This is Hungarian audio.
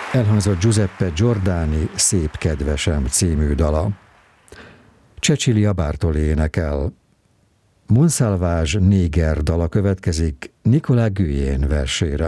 Elhangzott Giuseppe Giordani Szép kedvesem című dala. Cecilia Bartoli énekel. Monsalvage néger dala következik Nicolas Guyen versére.